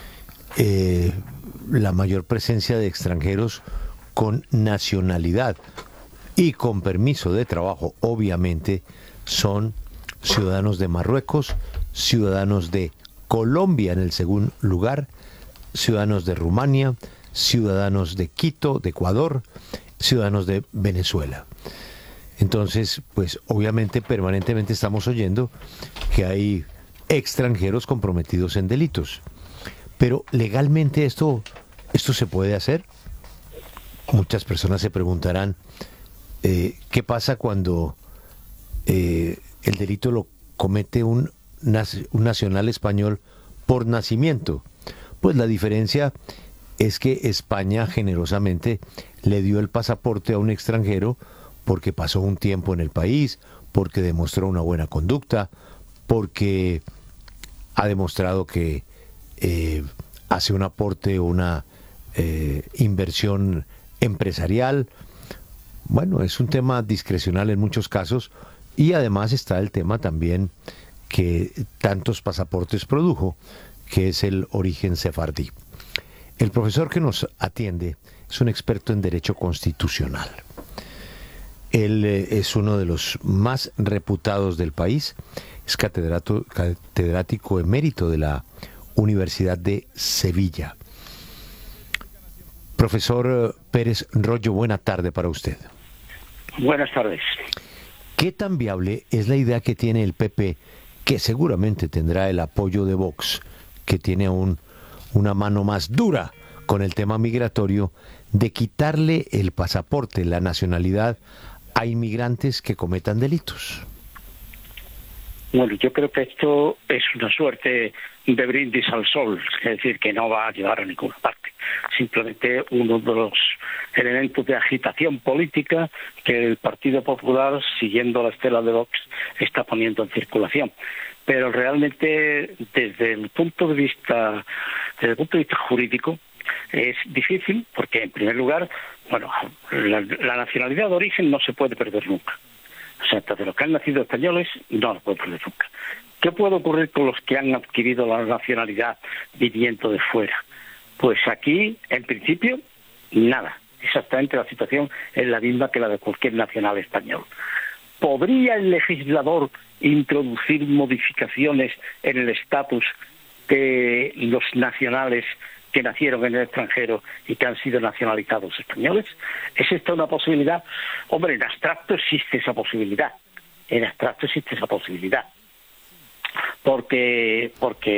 la mayor presencia de extranjeros con nacionalidad y con permiso de trabajo, obviamente, son ciudadanos de Marruecos, ciudadanos de Colombia en el segundo lugar, ciudadanos de Rumania, ciudadanos de Quito, de Ecuador, ciudadanos de Venezuela. Entonces, pues obviamente permanentemente estamos oyendo que hay extranjeros comprometidos en delitos. Pero legalmente esto se puede hacer. Muchas personas se preguntarán qué pasa cuando el delito lo comete un nacional español por nacimiento. Pues la diferencia es que España generosamente le dio el pasaporte a un extranjero porque pasó un tiempo en el país, porque demostró una buena conducta, porque ha demostrado que hace un aporte o una inversión empresarial. Bueno, es un tema discrecional en muchos casos, y además está el tema también que tantos pasaportes produjo, que es el origen sefardí. El profesor que nos atiende es un experto en derecho constitucional. Él es uno de los más reputados del país, es catedrático emérito de la Universidad de Sevilla. Profesor Pérez Royo, buena tarde para usted. Buenas tardes. ¿Qué tan viable es la idea que tiene el PP, que seguramente tendrá el apoyo de Vox, que tiene una mano más dura con el tema migratorio, de quitarle el pasaporte, la nacionalidad, a inmigrantes que cometan delitos? Bueno, yo creo que esto es una suerte de brindis al sol, es decir, que no va a llevar a ninguna parte. Simplemente uno de los elementos de agitación política que el Partido Popular, siguiendo la estela de Vox, está poniendo en circulación. Pero realmente, desde el punto de vista jurídico, es difícil porque, en primer lugar, bueno, la nacionalidad de origen no se puede perder nunca. O sea, de los que han nacido españoles no lo pueden perder nunca. ¿Qué puede ocurrir con los que han adquirido la nacionalidad viniendo de fuera? Pues aquí, en principio, nada. Exactamente la situación es la misma que la de cualquier nacional español. ¿Podría el legislador introducir modificaciones en el estatus de los nacionales que nacieron en el extranjero y que han sido nacionalizados españoles? ¿Es esta una posibilidad? Hombre, en abstracto existe esa posibilidad. En abstracto existe esa posibilidad. Porque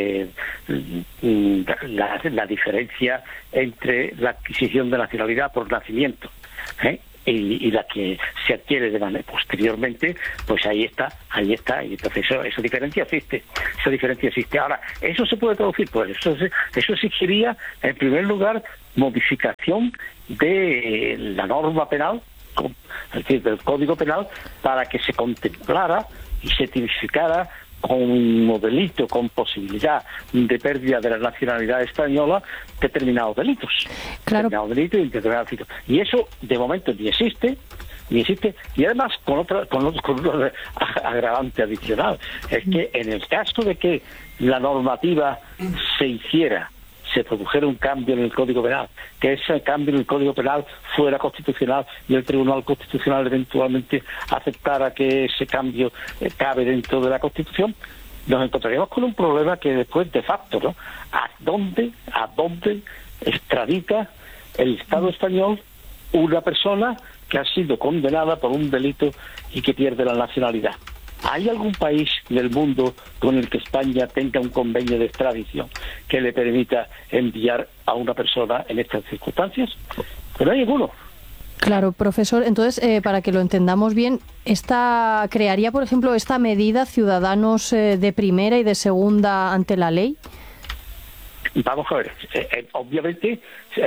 la diferencia entre la adquisición de nacionalidad por nacimiento y la que se adquiere de manera posteriormente, pues ahí está, y entonces esa diferencia existe. Ahora, ¿eso se puede traducir? Pues eso exigiría, en primer lugar, modificación de la norma penal, es decir, del Código Penal, para que se contemplara y se tipificara como delito, con posibilidad de pérdida de la nacionalidad española, determinados delitos. Claro. Determinados delitos y determinados delitos. Y eso, de momento, ni existe, y además con un agravante adicional. Es que en el caso de que la normativa se produjera un cambio en el Código Penal, que ese cambio en el Código Penal fuera constitucional y el Tribunal Constitucional eventualmente aceptara que ese cambio cabe dentro de la Constitución, nos encontraríamos con un problema que después, de facto, ¿no? ¿A dónde extradita el Estado español una persona que ha sido condenada por un delito y que pierde la nacionalidad? ¿Hay algún país del mundo con el que España tenga un convenio de extradición que le permita enviar a una persona en estas circunstancias? Pero no hay ninguno. Claro, profesor. Entonces, para que lo entendamos bien, ¿crearía, por ejemplo, esta medida ciudadanos de primera y de segunda ante la ley? Vamos a ver. Obviamente,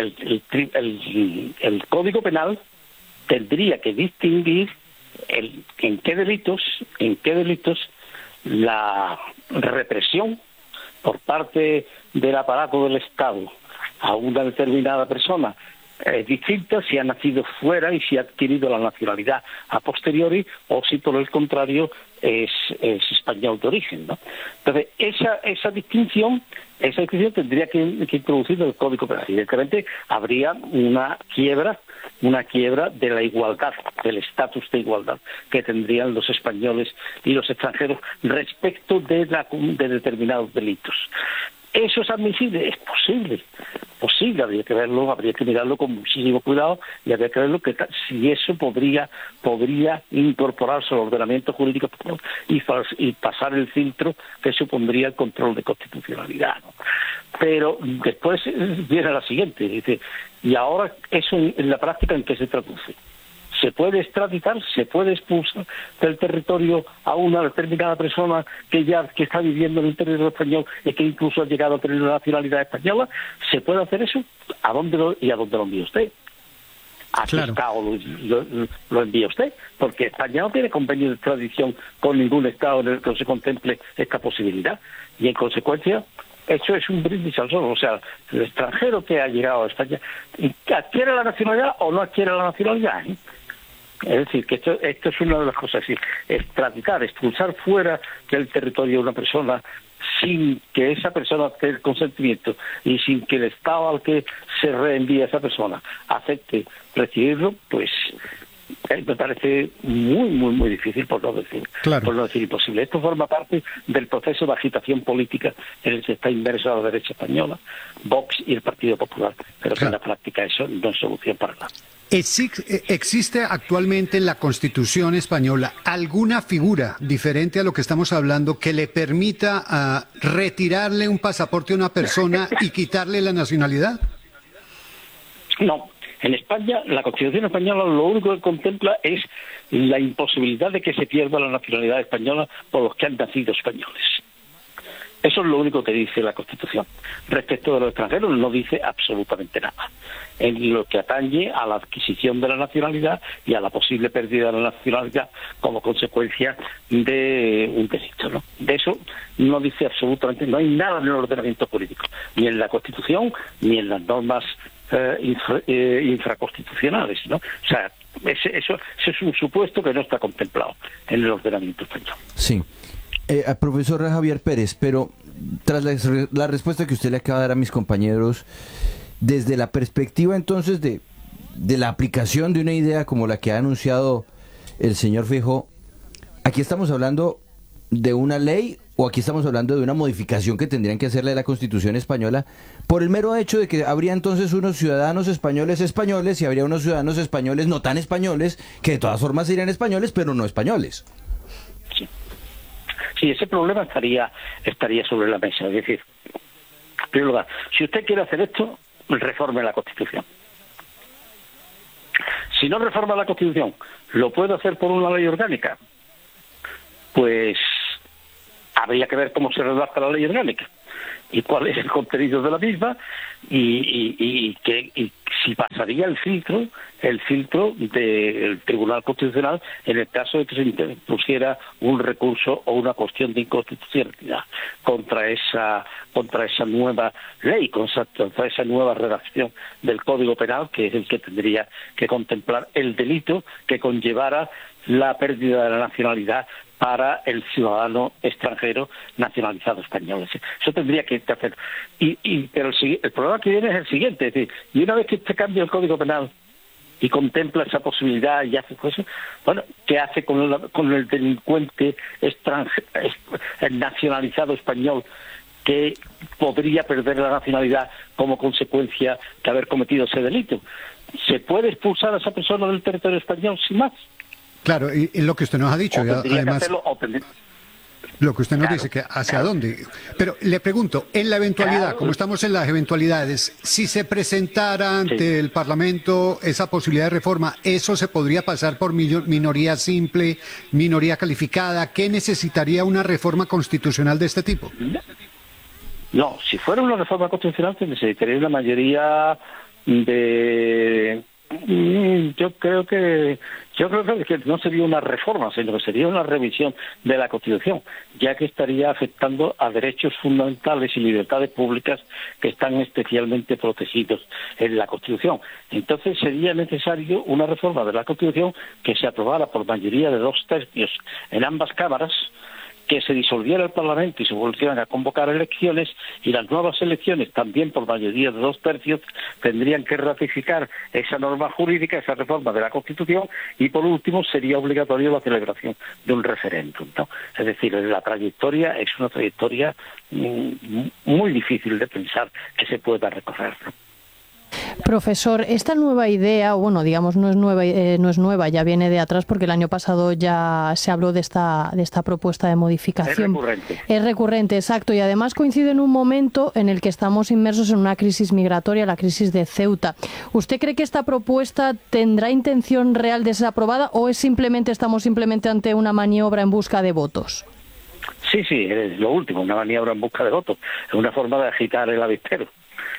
el Código Penal tendría que distinguir en qué delitos la represión por parte del aparato del Estado a una determinada persona es distinta si ha nacido fuera y si ha adquirido la nacionalidad a posteriori, o si por el contrario es español de origen, ¿no? Entonces esa distinción tendría que introducir el Código Penal. Evidentemente habría una quiebra de la igualdad, del estatus de igualdad que tendrían los españoles y los extranjeros respecto de determinados delitos. ¿Eso es admisible? Es posible, habría que mirarlo con muchísimo cuidado, y habría que verlo si eso podría incorporarse al ordenamiento jurídico y pasar el filtro que supondría el control de constitucionalidad, ¿no? Pero después viene la siguiente, dice, ¿y ahora eso en la práctica en qué se traduce? ¿Se puede extraditar? ¿Se puede expulsar del territorio a una determinada persona que está viviendo en el territorio español y que incluso ha llegado a tener la nacionalidad española? ¿Se puede hacer eso? ¿A dónde lo envía usted? ¿A qué Estado lo envía usted? Porque España no tiene convenio de extradición con ningún Estado en el que se contemple esta posibilidad. Y en consecuencia, eso es un brindis al sol. O sea, el extranjero que ha llegado a España, ¿adquiere la nacionalidad o no adquiere la nacionalidad? Es decir, que esto es una de las cosas. Es extraditar, expulsar fuera del territorio a una persona sin que esa persona tenga el consentimiento y sin que el Estado al que se reenvía esa persona acepte recibirlo, pues me parece muy, muy, muy difícil, por no decir imposible. Esto forma parte del proceso de agitación política en el que está inmersa la derecha española, Vox y el Partido Popular, pero que en la práctica eso no es solución para nada. ¿Existe actualmente en la Constitución española alguna figura diferente a lo que estamos hablando que le permita retirarle un pasaporte a una persona y quitarle la nacionalidad? No. En España, la Constitución española lo único que contempla es la imposibilidad de que se pierda la nacionalidad española por los que han nacido españoles. Eso es lo único que dice la Constitución. Respecto de los extranjeros no dice absolutamente nada. En lo que atañe a la adquisición de la nacionalidad y a la posible pérdida de la nacionalidad como consecuencia de un delito, ¿no? De eso no dice absolutamente, no hay nada en el ordenamiento jurídico, ni en la Constitución, ni en las normas infraconstitucionales, ¿no? O sea, eso es un supuesto que no está contemplado en el ordenamiento español. Sí. Profesor Javier Pérez, pero tras la respuesta que usted le acaba de dar a mis compañeros, desde la perspectiva entonces de de la aplicación de una idea como la que ha anunciado el señor Feijóo, ¿aquí estamos hablando de una ley o aquí estamos hablando de una modificación que tendrían que hacerle a la Constitución española por el mero hecho de que habría entonces unos ciudadanos españoles y habría unos ciudadanos españoles no tan españoles que de todas formas serían españoles pero no españoles? Sí, ese problema estaría sobre la mesa. Es decir, en primer lugar, si usted quiere hacer esto, reforme la Constitución. Si no reforma la Constitución, ¿lo puede hacer por una ley orgánica? Pues habría que ver cómo se redacta la ley orgánica y cuál es el contenido de la misma y si pasaría el filtro del Tribunal Constitucional en el caso de que se interpusiera un recurso o una cuestión de inconstitucionalidad contra esa nueva ley, contra esa nueva redacción del Código Penal, que es el que tendría que contemplar el delito que conllevara la pérdida de la nacionalidad para el ciudadano extranjero nacionalizado español. Eso tendría que hacer. Pero el problema que viene es el siguiente, es decir, y una vez que se cambia el Código Penal y contempla esa posibilidad y hace eso, bueno, ¿qué hace con el delincuente el nacionalizado español que podría perder la nacionalidad como consecuencia de haber cometido ese delito? ¿Se puede expulsar a esa persona del territorio español sin más? Claro, y lo que usted nos ha dicho, además, lo que usted nos dice, que hacia dónde. Pero le pregunto, en la eventualidad, como estamos en las eventualidades, si se presentara ante el Parlamento esa posibilidad de reforma, ¿eso se podría pasar por minoría simple, minoría calificada? ¿Qué necesitaría una reforma constitucional de este tipo? No, si fuera una reforma constitucional, se necesitaría una mayoría de... Yo creo que no sería una reforma, sino que sería una revisión de la Constitución, ya que estaría afectando a derechos fundamentales y libertades públicas que están especialmente protegidos en la Constitución. Entonces sería necesario una reforma de la Constitución que se aprobara por mayoría de 2/3 en ambas cámaras, que se disolviera el Parlamento y se volvieran a convocar elecciones, y las nuevas elecciones, también por mayoría de 2/3, tendrían que ratificar esa norma jurídica, esa reforma de la Constitución, y por último sería obligatorio la celebración de un referéndum, ¿no? Es decir, la trayectoria es una trayectoria muy difícil de pensar que se pueda recorrer, ¿no? Profesor, esta nueva idea, bueno, digamos no es nueva, ya viene de atrás porque el año pasado ya se habló de esta propuesta de modificación. Es recurrente, exacto, y además coincide en un momento en el que estamos inmersos en una crisis migratoria, la crisis de Ceuta. ¿Usted cree que esta propuesta tendrá intención real de ser aprobada o estamos simplemente ante una maniobra en busca de votos? Sí, es lo último, una maniobra en busca de votos, es una forma de agitar el avispero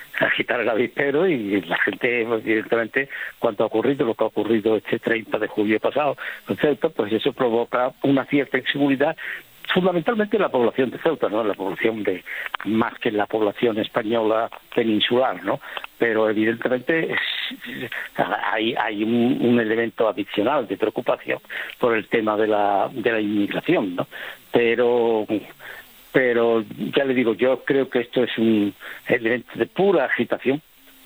y la gente, evidentemente, cuando ha ocurrido lo que ha ocurrido este 30 de julio pasado en Ceuta, pues eso provoca una cierta inseguridad, fundamentalmente en la población de Ceuta, ¿no? La población más que en la población española peninsular, ¿no? Pero evidentemente hay un elemento adicional de preocupación por el tema de la inmigración, ¿no? Pero ya le digo, yo creo que esto es un elemento de pura agitación,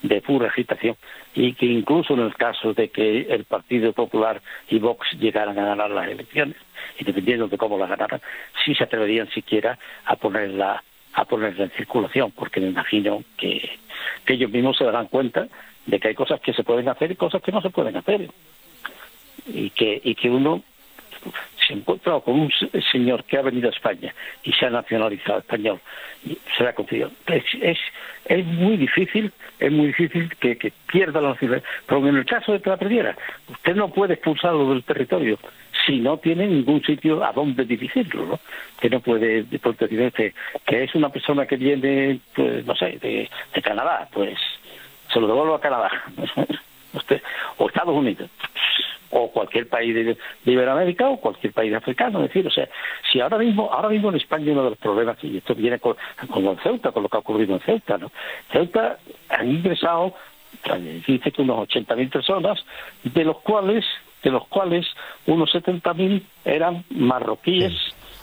y que incluso en el caso de que el Partido Popular y Vox llegaran a ganar las elecciones, y dependiendo de cómo las ganaran, sí se atreverían siquiera a ponerla en circulación, porque me imagino que ellos mismos se darán cuenta de que hay cosas que se pueden hacer y cosas que no se pueden hacer, y que uno se ha encontrado con un señor que ha venido a España y se ha nacionalizado español y se le ha concedido. Es muy difícil que pierda la nacionalidad, pero en el caso de que la perdiera, usted no puede expulsarlo del territorio si no tiene ningún sitio a donde dirigirlo, ¿no? Que no puede decir que es una persona que viene, pues no sé, de Canadá, pues se lo devuelvo a Canadá o Estados Unidos, o cualquier país de Iberoamérica o cualquier país africano. Es decir, o sea, si ahora mismo en España uno de los problemas, y esto viene con Ceuta, con lo que ha ocurrido en Ceuta, ¿no? Ceuta han ingresado, dice que unos 80.000 personas, de los cuales unos 70.000 eran marroquíes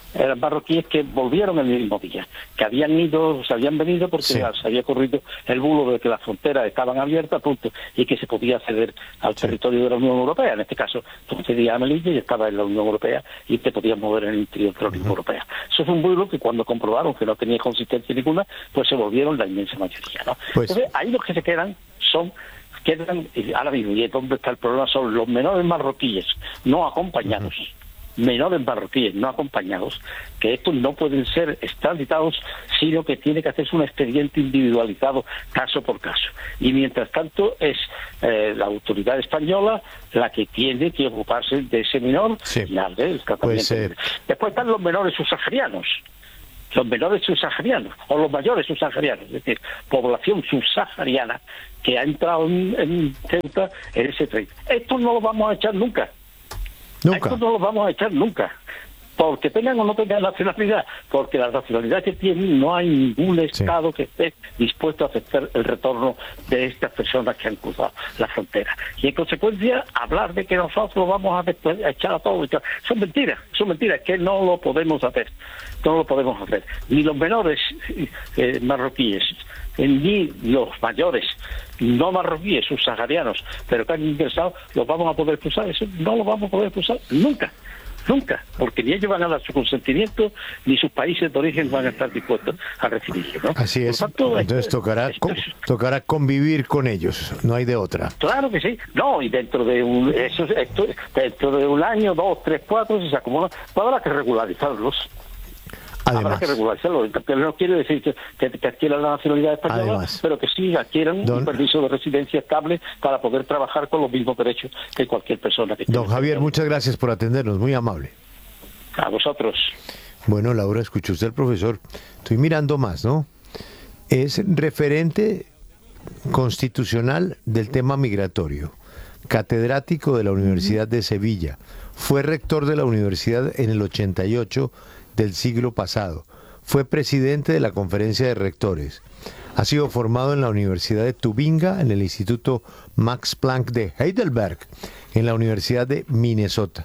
eran marroquíes que volvieron el mismo día, que se habían venido porque se había corrido el bulo de que las fronteras estaban abiertas, punto, y que se podía acceder al territorio de la Unión Europea. En este caso, tú accedías a Melilla y estaba en la Unión Europea y te podías mover en el interior de la Unión Europea. Eso fue un bulo que cuando comprobaron que no tenía consistencia ninguna, pues se volvieron la inmensa mayoría, ¿no? Entonces, ahí los que se quedan, ahora mismo, y es donde está el problema, son los menores marroquíes no acompañados. Menores marroquíes no acompañados, que estos no pueden ser extraditados, sino que tiene que hacerse un expediente individualizado caso por caso. Y mientras tanto es la autoridad española la que tiene que ocuparse de ese menor y darle el tratamiento. Después están los menores subsaharianos. Los menores subsaharianos, o los mayores subsaharianos, es decir, población subsahariana que ha entrado en Ceuta en ese tren. Esto no lo vamos a echar nunca. Esto no lo vamos a echar nunca, porque tengan o no tengan nacionalidad, porque la nacionalidad que tienen no hay ningún Estado que esté dispuesto a aceptar el retorno de estas personas que han cruzado la frontera. Y en consecuencia, hablar de que nosotros vamos a echar a todos, son mentiras, que no lo podemos hacer, ni los menores marroquíes, ni los mayores no marroquíes, subsaharianos, pero que han ingresado, los vamos a poder expulsar. Eso no lo vamos a poder expulsar nunca, porque ni ellos van a dar su consentimiento, ni sus países de origen van a estar dispuestos a recibirlo, ¿no? Así es. Entonces tocará convivir con ellos, no hay de otra. Claro que sí. No, y dentro de un año, 2, 3, 4, si se acomodan, habrá que regularizarlos. Habrá que regularizarlo, pero no quiere decir que adquieran la nacionalidad española, pero que sí adquieran un permiso de residencia estable para poder trabajar con los mismos derechos que cualquier persona que Don Javier, muchas gracias por atendernos, muy amable. A vosotros. Bueno, Laura, escuchó usted al profesor. Estoy mirando más, ¿no? Es referente constitucional del tema migratorio, catedrático de la Universidad de Sevilla, fue rector de la universidad en el 88 del siglo pasado. Fue presidente de la Conferencia de Rectores. Ha sido formado en la Universidad de Tubinga, en el Instituto Max Planck de Heidelberg, en la Universidad de Minnesota.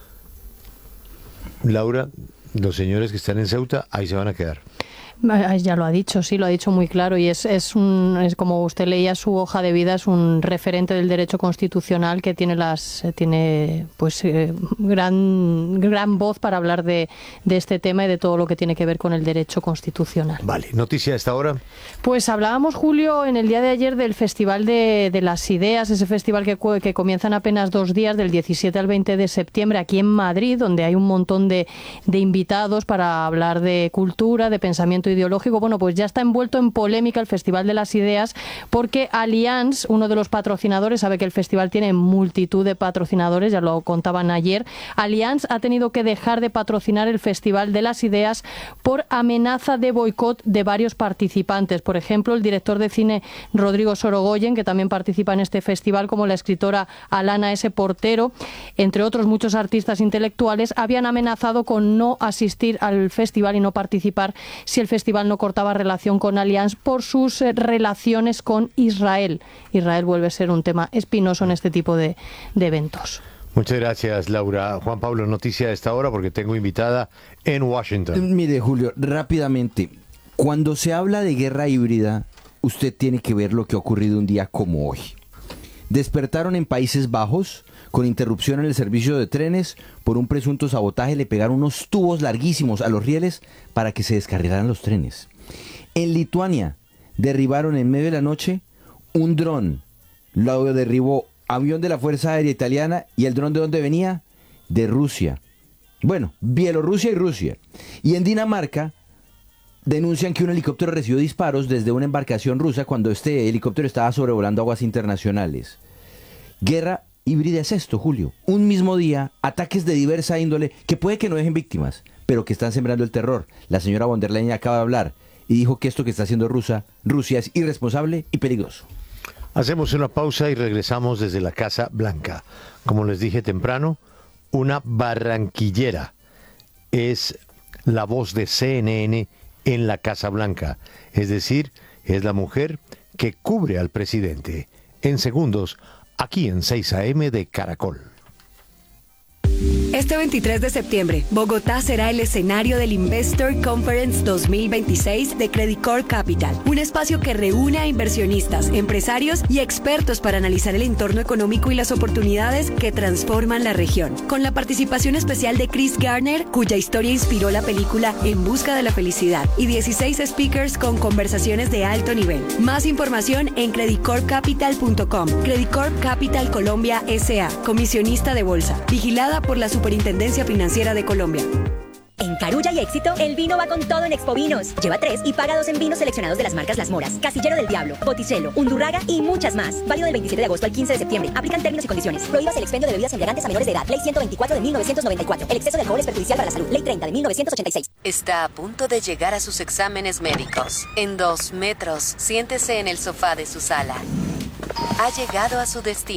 Laura, los señores que están en Ceuta, ahí se van a quedar. Ya lo ha dicho, sí, lo ha dicho muy claro, y es como usted leía su hoja de vida, es un referente del derecho constitucional que tiene gran voz para hablar de este tema y de todo lo que tiene que ver con el derecho constitucional. Vale, noticia a esta hora. Pues hablábamos, Julio, en el día de ayer del Festival de las Ideas, ese festival que comienza en apenas 2 días, del 17 al 20 de septiembre, aquí en Madrid, donde hay un montón de invitados para hablar de cultura, de pensamiento ideológico. Bueno, pues ya está envuelto en polémica el Festival de las Ideas porque Allianz, uno de los patrocinadores, sabe que el festival tiene multitud de patrocinadores, ya lo contaban ayer, Allianz ha tenido que dejar de patrocinar el Festival de las Ideas por amenaza de boicot de varios participantes. Por ejemplo, el director de cine Rodrigo Sorogoyen, que también participa en este festival, como la escritora Alana S. Portero, entre otros muchos artistas intelectuales, habían amenazado con no asistir al festival y no participar si el festival no cortaba relación con Allianz por sus relaciones con Israel. Israel vuelve a ser un tema espinoso en este tipo de eventos. Muchas gracias, Laura. Juan Pablo, noticia de esta hora porque tengo invitada en Washington. Mire, Julio, rápidamente, cuando se habla de guerra híbrida, usted tiene que ver lo que ha ocurrido un día como hoy. Despertaron en Países Bajos con interrupción en el servicio de trenes por un presunto sabotaje. Le pegaron unos tubos larguísimos a los rieles para que se descarrilaran los trenes. En Lituania derribaron en medio de la noche un dron. Lo derribó avión de la Fuerza Aérea Italiana. ¿Y el dron de dónde venía? De Rusia. Bueno, Bielorrusia y Rusia. Y en Dinamarca denuncian que un helicóptero recibió disparos desde una embarcación rusa cuando este helicóptero estaba sobrevolando aguas internacionales. Guerra híbrida es esto, Julio. Un mismo día, ataques de diversa índole que puede que no dejen víctimas, pero que están sembrando el terror. La señora von der Leyen acaba de hablar y dijo que esto que está haciendo Rusia es irresponsable y peligroso. Hacemos una pausa y regresamos desde la Casa Blanca. Como les dije temprano, una barranquillera es la voz de CNN en la Casa Blanca. Es decir, es la mujer que cubre al presidente. En segundos, aquí en 6 AM de Caracol. Este 23 de septiembre, Bogotá será el escenario del Investor Conference 2026 de Credit Corp Capital, un espacio que reúne a inversionistas, empresarios y expertos para analizar el entorno económico y las oportunidades que transforman la región. Con la participación especial de Chris Garner, cuya historia inspiró la película En Busca de la Felicidad, y 16 speakers con conversaciones de alto nivel. Más información en creditcorpcapital.com. Credit Corp Capital Colombia S.A., comisionista de bolsa, vigilada por la Superintendencia Financiera de Colombia. En Carulla y Éxito, el vino va con todo en Expo Vinos. Lleva 3 y paga 2 en vinos seleccionados de las marcas Las Moras, Casillero del Diablo, Botticello, Undurraga y muchas más. Válido del 27 de agosto al 15 de septiembre. Aplican términos y condiciones. Prohíbas el expendio de bebidas embriagantes a menores de edad. Ley 124 de 1994. El exceso de alcohol es perjudicial para la salud. Ley 30 de 1986. Está a punto de llegar a sus exámenes médicos. En 2 metros, siéntese en el sofá de su sala. Ha llegado a su destino.